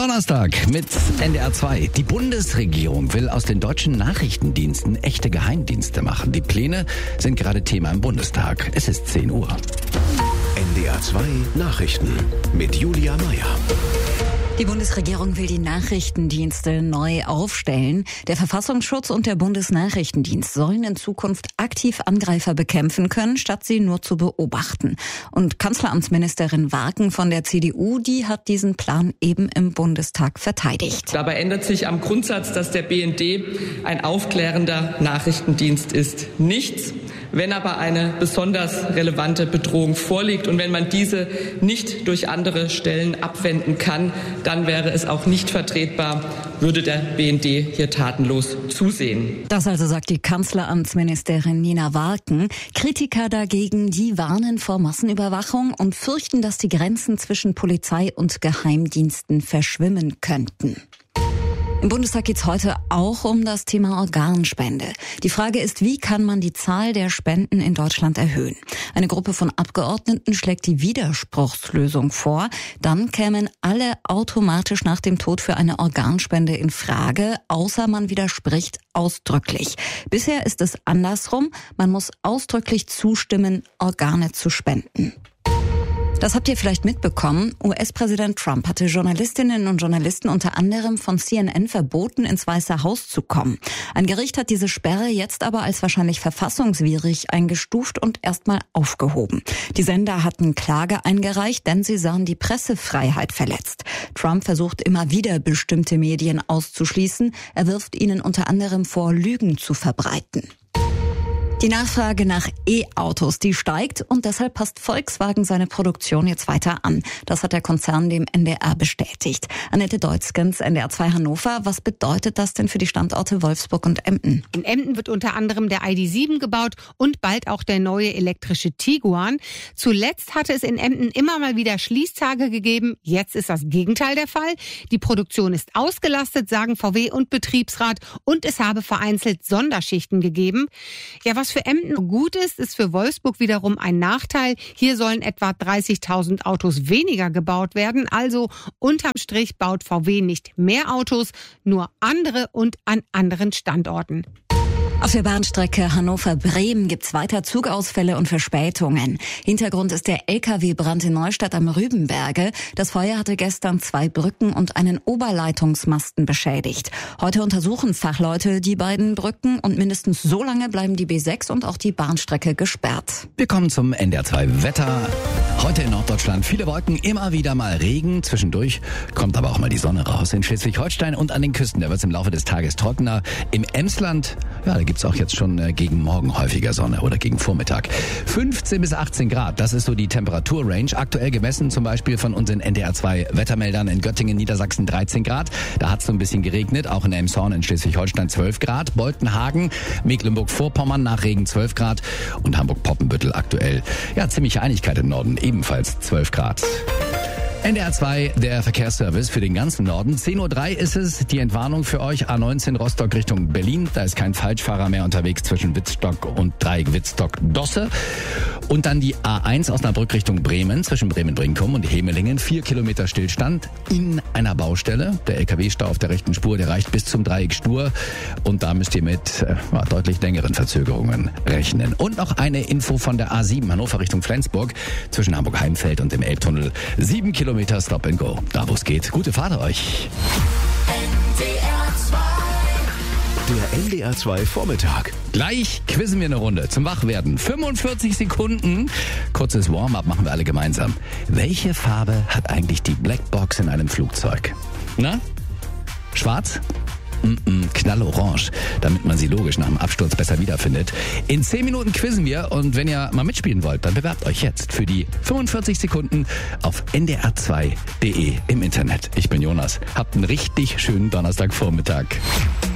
Donnerstag mit NDR 2. Die Bundesregierung will aus den deutschen Nachrichtendiensten echte Geheimdienste machen. Die Pläne sind gerade Thema im Bundestag. Es ist 10 Uhr. NDR 2 Nachrichten mit Julia Meyer. Die Bundesregierung will die Nachrichtendienste neu aufstellen. Der Verfassungsschutz und der Bundesnachrichtendienst sollen in Zukunft aktiv Angreifer bekämpfen können, statt sie nur zu beobachten. Und Kanzleramtsministerin Warken von der CDU, die hat diesen Plan eben im Bundestag verteidigt. Dabei ändert sich am Grundsatz, dass der BND ein aufklärender Nachrichtendienst ist, nichts. Wenn aber eine besonders relevante Bedrohung vorliegt und wenn man diese nicht durch andere Stellen abwenden kann, dann wäre es auch nicht vertretbar, würde der BND hier tatenlos zusehen. Das also sagt die Kanzleramtsministerin Nina Warken. Kritiker dagegen, die warnen vor Massenüberwachung und fürchten, dass die Grenzen zwischen Polizei und Geheimdiensten verschwimmen könnten. Im Bundestag geht es heute auch um das Thema Organspende. Die Frage ist, wie kann man die Zahl der Spenden in Deutschland erhöhen? Eine Gruppe von Abgeordneten schlägt die Widerspruchslösung vor. Dann kämen alle automatisch nach dem Tod für eine Organspende in Frage, außer man widerspricht ausdrücklich. Bisher ist es andersrum. Man muss ausdrücklich zustimmen, Organe zu spenden. Das habt ihr vielleicht mitbekommen. US-Präsident Trump hatte Journalistinnen und Journalisten unter anderem von CNN verboten, ins Weiße Haus zu kommen. Ein Gericht hat diese Sperre jetzt aber als wahrscheinlich verfassungswidrig eingestuft und erstmal aufgehoben. Die Sender hatten Klage eingereicht, denn sie sahen die Pressefreiheit verletzt. Trump versucht immer wieder, bestimmte Medien auszuschließen. Er wirft ihnen unter anderem vor, Lügen zu verbreiten. Die Nachfrage nach E-Autos, die steigt und deshalb passt Volkswagen seine Produktion jetzt weiter an. Das hat der Konzern dem NDR bestätigt. Annette Deutzgens, NDR 2 Hannover. Was bedeutet das denn für die Standorte Wolfsburg und Emden? In Emden wird unter anderem der ID.7 gebaut und bald auch der neue elektrische Tiguan. Zuletzt hatte es in Emden immer mal wieder Schließtage gegeben. Jetzt ist das Gegenteil der Fall. Die Produktion ist ausgelastet, sagen VW und Betriebsrat, und es habe vereinzelt Sonderschichten gegeben. Ja, was für Emden gut ist für Wolfsburg wiederum ein Nachteil. Hier sollen etwa 30.000 Autos weniger gebaut werden. Also unterm Strich baut VW nicht mehr Autos, nur andere und an anderen Standorten. Auf der Bahnstrecke Hannover-Bremen gibt's weiter Zugausfälle und Verspätungen. Hintergrund ist der LKW-Brand in Neustadt am Rübenberge. Das Feuer hatte gestern 2 Brücken und einen Oberleitungsmasten beschädigt. Heute untersuchen Fachleute die beiden Brücken und mindestens so lange bleiben die B6 und auch die Bahnstrecke gesperrt. Wir kommen zum NDR 2 Wetter. Heute in Norddeutschland viele Wolken, immer wieder mal Regen. Zwischendurch kommt aber auch mal die Sonne raus. In Schleswig-Holstein und an den Küsten, da wird es im Laufe des Tages trockener. Im Emsland, ja, da gibt's auch jetzt schon gegen Morgen häufiger Sonne oder gegen Vormittag. 15 bis 18 Grad, das ist so die Temperaturrange. Aktuell gemessen zum Beispiel von unseren NDR 2 Wettermeldern in Göttingen, Niedersachsen 13 Grad. Da hat es so ein bisschen geregnet, auch in Elmshorn in Schleswig-Holstein 12 Grad. Boltenhagen, Mecklenburg-Vorpommern nach Regen 12 Grad und Hamburg-Poppenbüttel aktuell. Ja, ziemliche Einigkeit im Norden, ebenfalls 12 Grad. NDR 2, der Verkehrsservice für den ganzen Norden. 10.03 Uhr ist es, die Entwarnung für euch. A19 Rostock Richtung Berlin. Da ist kein Falschfahrer mehr unterwegs zwischen Wittstock und Dreieck Wittstock-Dosse. Und dann die A1 Osnabrück Richtung Bremen, zwischen Bremen-Brinkum und Hemelingen. 4 Kilometer Stillstand in einer Baustelle. Der LKW-Stau auf der rechten Spur, der reicht bis zum Dreieck Stur. Und da müsst ihr mit deutlich längeren Verzögerungen rechnen. Und noch eine Info von der A7 Hannover Richtung Flensburg. Zwischen Hamburg-Heimfeld und dem Elbtunnel. 7 Kilometer Stop and Go. Da wo es geht. Gute Fahrt euch. Der NDR 2 Vormittag. Gleich quizzen wir eine Runde zum Wachwerden. 45 Sekunden. Kurzes Warm-up machen wir alle gemeinsam. Welche Farbe hat eigentlich die Blackbox in einem Flugzeug? Na? Schwarz? Knallorange, damit man sie logisch nach dem Absturz besser wiederfindet. In 10 Minuten quizzen wir und wenn ihr mal mitspielen wollt, dann bewerbt euch jetzt für die 45 Sekunden auf ndr2.de im Internet. Ich bin Jonas. Habt einen richtig schönen Donnerstagvormittag.